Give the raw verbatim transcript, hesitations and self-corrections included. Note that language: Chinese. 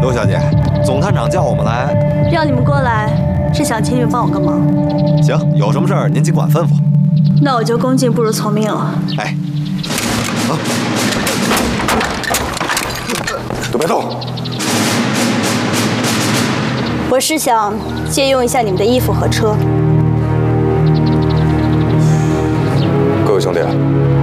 刘小姐，总探长叫我们来， 让你们过来是想请你们帮我个忙。 行，有什么事儿您尽管吩咐。 那我就恭敬不如从命了。 哎，啊， 都别动！ 我是想借用一下你们的衣服和车。 各位兄弟，